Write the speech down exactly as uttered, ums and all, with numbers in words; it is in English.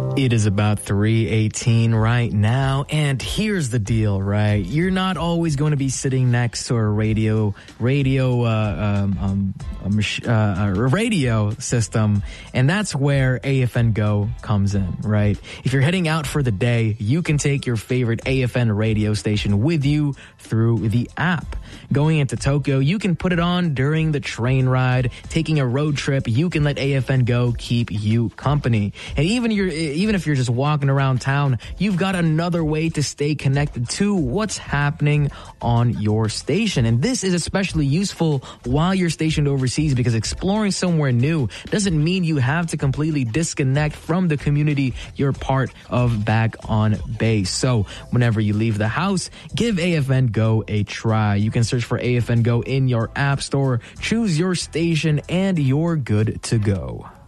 It is about three eighteen right now, and here's the deal, right? You're not always going to be sitting next to a radio, radio, uh, um, um, a, mach- uh, a radio system, and that's where A F N Go comes in, right? If you're heading out for the day, you can take your favorite A F N radio station with you through the app. Going into Tokyo, you can put it on during the train ride. Taking a road trip, you can let A F N Go keep you company. And even you're, even if you're just walking around town, you've got another way to stay connected to what's happening on your station. And this is especially useful while you're stationed overseas, because exploring somewhere new doesn't mean you have to completely disconnect from the community you're part of back on base. So whenever you leave the house, give A F N Go a try. You can search for A F N Go in your app store, choose your station, and you're good to go.